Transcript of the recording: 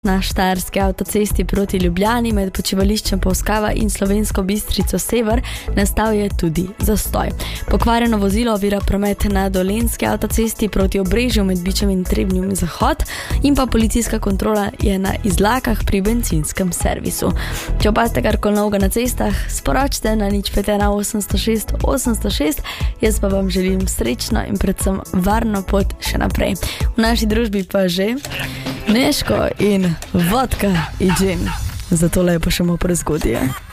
Na štajerski avtocesti proti Ljubljani med počivališčem Polskava in Slovensko Bistrico Sever nastal je tudi zastoj. Pokvarjeno vozilo ovira promet na Dolenjski avtocesti proti Obrežju med Bičem in Trebnjem Zahod in pa policijska kontrola je na Izlakah pri bencinskem servisu. Če opazite karkoli novega na cestah, sporočite na 051 806 806, jaz pa vam želim srečno in predvsem varno pot še naprej. V naši družbi pa že Neško in vodka i džin. Zato lepo še mu prezgodje.